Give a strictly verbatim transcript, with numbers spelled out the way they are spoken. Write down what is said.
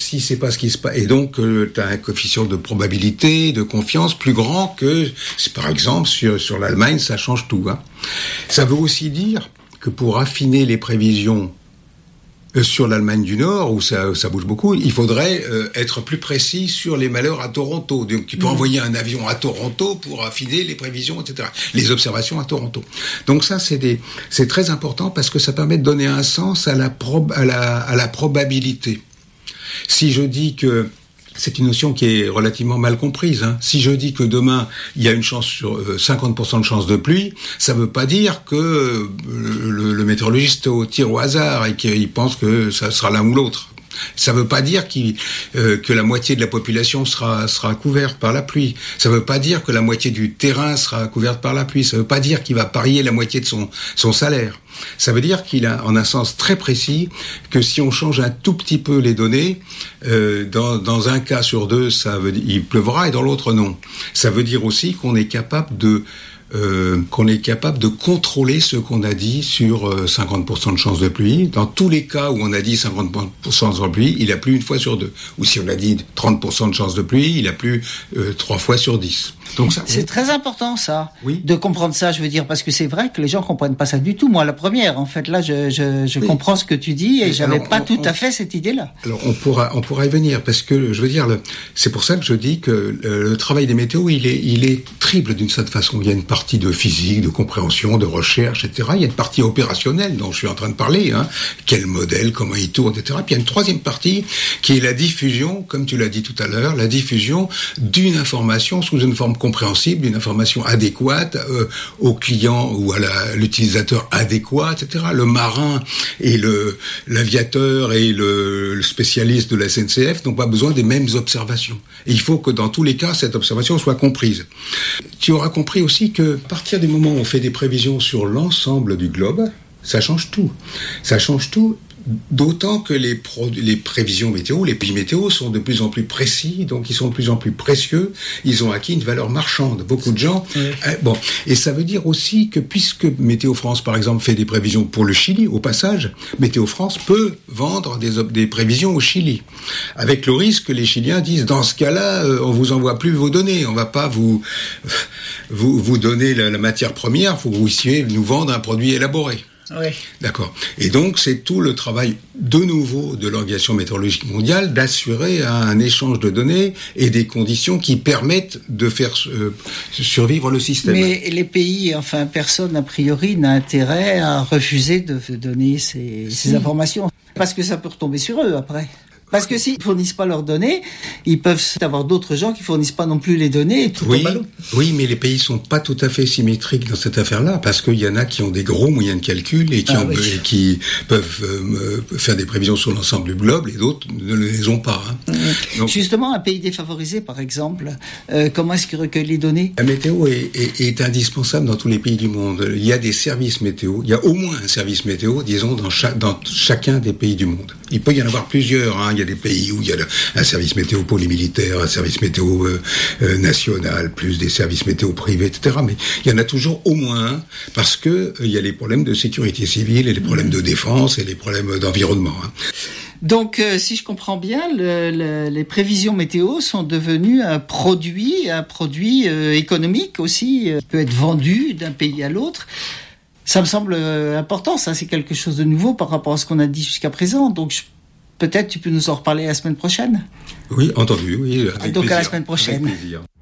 si c'est pas ce qui se passe, et donc euh, tu as un coefficient de probabilité, de confiance plus grand que, par exemple, sur, sur l'Allemagne, ça change tout. Hein. Ça veut aussi dire que pour affiner les prévisions sur l'Allemagne du Nord, où ça, ça bouge beaucoup, il faudrait euh, être plus précis sur les malheurs à Toronto. Donc tu peux mmh. envoyer un avion à Toronto pour affiner les prévisions, et cetera. Les observations à Toronto. Donc ça, c'est des, c'est très important parce que ça permet de donner un sens à la prob, à la, à la probabilité. Si je dis que c'est une notion qui est relativement mal comprise. Hein. Si je dis que demain, il y a une chance sur euh, cinquante pour cent de chance de pluie, ça ne veut pas dire que euh, le, le météorologiste tire au hasard et qu'il pense que ça sera l'un ou l'autre. Ça ne veut pas dire qu'il, euh, que la moitié de la population sera, sera couverte par la pluie. Ça ne veut pas dire que la moitié du terrain sera couverte par la pluie. Ça ne veut pas dire qu'il va parier la moitié de son, son salaire. Ça veut dire qu'il a, en un sens très précis, que si on change un tout petit peu les données, euh, dans, dans un cas sur deux, ça veut dire, il pleuvra et dans l'autre non. Ça veut dire aussi qu'on est capable de Euh, qu'on est capable de contrôler ce qu'on a dit sur euh, cinquante pour cent de chance de pluie. Dans tous les cas où on a dit cinquante pour cent de pluie, il a plu une fois sur deux. Ou si on a dit trente pour cent de chance de pluie, il a plu euh, trois fois sur dix. Donc ça, c'est très important ça, oui. de comprendre ça, je veux dire, parce que c'est vrai que les gens comprennent pas ça du tout. Moi, la première, en fait, là, je, je, je oui. comprends ce que tu dis et, et j'avais alors, pas on, tout on, à fait cette idée-là. Alors on pourra, on pourra y venir parce que je veux dire, le, c'est pour ça que je dis que le, le travail des météos, il est, il est triple d'une certaine façon. Il y a une partie de physique, de compréhension, de recherche, et cetera. Il y a une partie opérationnelle dont je suis en train de parler, hein. Quel modèle, comment il tourne, et cetera. Puis il y a une troisième partie qui est la diffusion, comme tu l'as dit tout à l'heure, la diffusion d'une information sous une forme compréhensible, d'une information adéquate euh, au client ou à la, l'utilisateur adéquat, et cetera. Le marin et le l'aviateur et le, le spécialiste de la S N C F n'ont pas besoin des mêmes observations. Et il faut que dans tous les cas, cette observation soit comprise. Tu auras compris aussi que à partir du moment où on fait des prévisions sur l'ensemble du globe, ça change tout. Ça change tout. D'autant que les, pro- les prévisions météo, les pays météo sont de plus en plus précis, donc ils sont de plus en plus précieux, ils ont acquis une valeur marchande. Beaucoup de gens... Oui. Euh, bon, et ça veut dire aussi que puisque Météo France, par exemple, fait des prévisions pour le Chili, au passage, Météo France peut vendre des, des prévisions au Chili, avec le risque que les Chiliens disent, dans ce cas-là, euh, on vous envoie plus vos données, on va pas vous, vous, vous donner la, la matière première, il faut que vous puissiez nous vendre un produit élaboré. Oui. D'accord. Et donc, c'est tout le travail, de nouveau, de l'Organisation météorologique mondiale d'assurer un échange de données et des conditions qui permettent de faire euh, survivre le système. Mais les pays, enfin, personne, a priori, n'a intérêt à refuser de donner ces, ces informations. Parce que ça peut retomber sur eux, après. Parce que s'ils fournissent pas leurs données, ils peuvent avoir d'autres gens qui fournissent pas non plus les données et tout oui, au ballon. Oui, mais les pays sont pas tout à fait symétriques dans cette affaire-là, parce qu'il y en a qui ont des gros moyens de calcul et qui, ah, ont, oui. et qui peuvent euh, faire des prévisions sur l'ensemble du globe, et d'autres ne les ont pas. Hein. Mmh. Donc, justement, un pays défavorisé, par exemple, euh, comment est-ce qu'il recueille les données ? La météo est, est, est indispensable dans tous les pays du monde. Il y a des services météo, il y a au moins un service météo, disons, dans, chaque, dans chacun des pays du monde. Il peut y en avoir plusieurs, hein. Il y a des pays où il y a un service météo pour les militaires, un service météo euh, euh, national, plus des services météo privés, et cetera. Mais il y en a toujours au moins un, parce que euh, il y a les problèmes de sécurité civile et les problèmes de défense et les problèmes d'environnement. Hein. Donc, euh, si je comprends bien, le, le, les prévisions météo sont devenues un produit, un produit euh, économique aussi, euh, qui peut être vendu d'un pays à l'autre. Ça me semble euh, important, ça, c'est quelque chose de nouveau par rapport à ce qu'on a dit jusqu'à présent. Donc, je Peut-être tu peux nous en reparler la semaine prochaine. Oui, entendu, oui. Avec Donc plaisir. À la semaine prochaine. Avec plaisir.